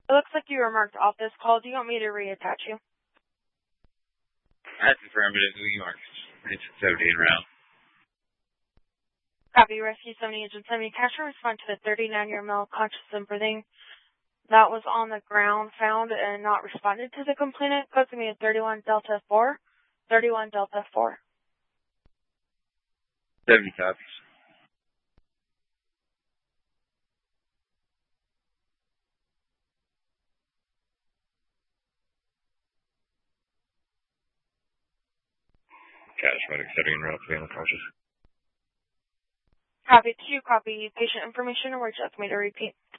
It looks like you were marked off this call. Do you want me to reattach you? That's affirmative. You are. It's 70 en route. Copy. Rescue 70 Agent 70. Cash and respond to the 39-year male conscious and breathing that was on the ground, found and not responded to the complainant. Code to me at 31 Delta 4. 31 Delta 4. 70 copies. Cash medic 70 en route to the unconscious. Copy. 2 copy patient information, or would you like me to repeat?